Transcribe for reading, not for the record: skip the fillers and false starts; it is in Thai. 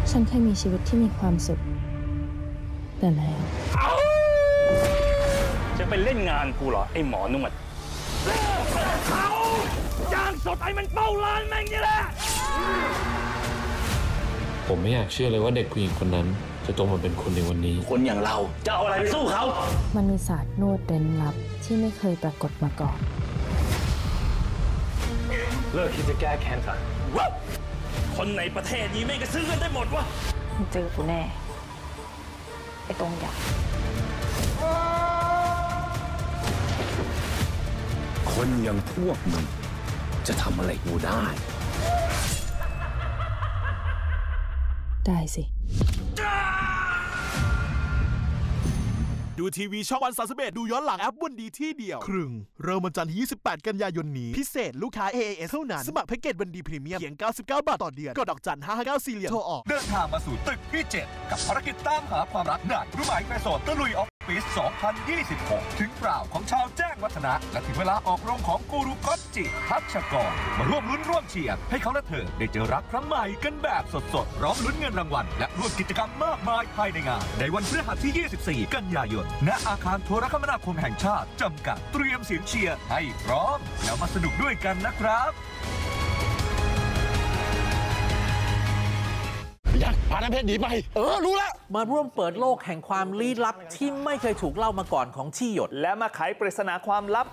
ฉันเคยมีชีวิตที่มีความสุขแต่แล้วจะไปเล่นงานกูเหรอไอ้หมอนวดเขาจ้างสดไอ้มันเป้าร้านแม่งนี่แหละผมไม่อยากเชื่อเลยว่าเด็กผู้หญิงคนนั้นจะโตมาเป็นคนในวันนี้คนอย่างเราจะเอาอะไรไปสู้เขามันมีศาสตร์นวดเร้นลับที่ไม่เคยปรากฏมาก่อนเลิกคิดจะแก้แค้นซะคนในประเทศนี้ไม่ก็ซื้อกันได้หมดวะมึงเจอกูแน่ไอ้ตรงอยากคนอย่างพวกมึงจะทำอะไรกูได้สิดูทีวีช่องวัน31ดูย้อนหลังแอปวันดีที่เดียวครึ่งเริ่มวันจันทร์ที่28 กันยายนนี้พิเศษลูกค้า AAS เท่านั้นสมัครแพ็กเกจวันดีพรีเมียมเพียง99 บาทต่อเดือนกดดอกจัน559 4 เหลี่ยมโทรออกเดินทางมาสู่ตึกที่ 7กับภารกิจตามหาความรักได้รู้ไหมแม่โสดตะลุยออฟฟิศ 2026 ถึงเปล่าของชาวแจ้งวัฒนะและถึงเวลาออกโรงของกูรูก๊อตจิทัชกรมาร่วมลุ้นร่วมเชียร์ให้เขาและเธอได้เจอรักครั้งใหม่กันแบบสดๆพร้อมลุ้นเงินรางวัลและร่วมกิจกรรมมากมายภายในงานในวันพฤหัสที่ 24 กันยายนณอาคารโทรคมนาคมแห่งชาติจำกัดเตรียมเสียงเชียร์ให้พร้อมแล้วมาสนุกด้วยกันนะครับยักษ์พาน้ำเพชรหนีไปรู้แล้วมาร่วมเปิดโลกแห่งความลี้ลับที่ไม่เคยถูกเล่ามาก่อนของที่หยดและมาไขปริศนาความลับ